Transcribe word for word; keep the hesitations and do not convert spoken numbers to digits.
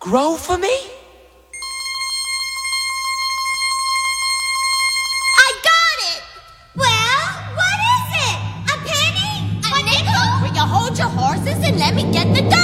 grow for me? I got it! Well, what is it? A penny? A nickel? Will you hold your horses and let me get the dough?